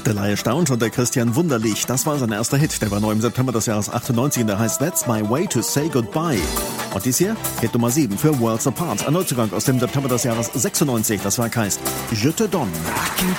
Der Laie staunt und der Christian Wunderlich. Das war sein erster Hit. Der war neu im September des Jahres 98 und der heißt That's My Way to Say Goodbye. Und dies hier, Hit Nummer 7 für Worlds Apart. Ein Neuzugang aus dem September des Jahres 96. Das Werk heißt Je te donne. I can